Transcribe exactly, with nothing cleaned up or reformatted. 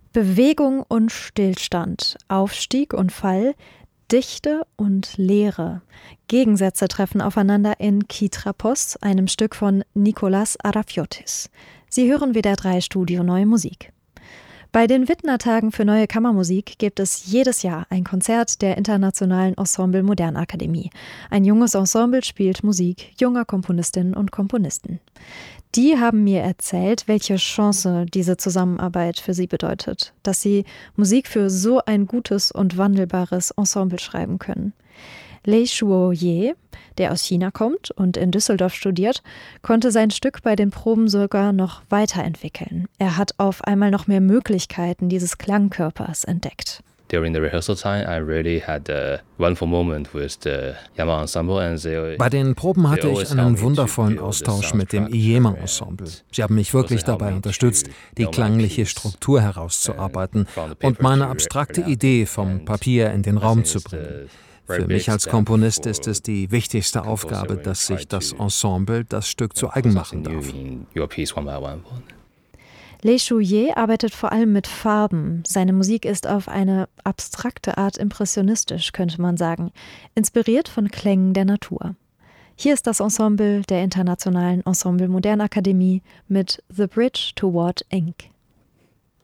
Bewegung und Stillstand, Aufstieg und Fall, Dichte und Leere. Gegensätze treffen aufeinander in Kytrapos, einem Stück von Nikolas Arafiotis. Sie hören W D R drei Studio Neue Musik. Bei den Widner-Tagen für neue Kammermusik gibt es jedes Jahr ein Konzert der Internationalen Ensemble Modernakademie. Ein junges Ensemble spielt Musik junger Komponistinnen und Komponisten. Die haben mir erzählt, welche Chance diese Zusammenarbeit für sie bedeutet, dass sie Musik für so ein gutes und wandelbares Ensemble schreiben können. Lei Shuo-ye, der aus China kommt und in Düsseldorf studiert, konnte sein Stück bei den Proben sogar noch weiterentwickeln. Er hat auf einmal noch mehr Möglichkeiten dieses Klangkörpers entdeckt. During the rehearsal time, I really had a wonderful moment with the Yama Ensemble and they. Bei den Proben hatte ich einen wundervollen Austausch mit dem Iyema Ensemble. Sie haben mich wirklich dabei unterstützt, die klangliche Struktur herauszuarbeiten und meine abstrakte Idee vom Papier in den Raum zu bringen. Für mich als Komponist ist es die wichtigste Aufgabe, dass sich das Ensemble das Stück zu eigen machen darf. Lei Shuo-ye arbeitet vor allem mit Farben. Seine Musik ist auf eine abstrakte Art impressionistisch, könnte man sagen, inspiriert von Klängen der Natur. Hier ist das Ensemble der Internationalen Ensemble Modernakademie mit The Bridge Toward Ink.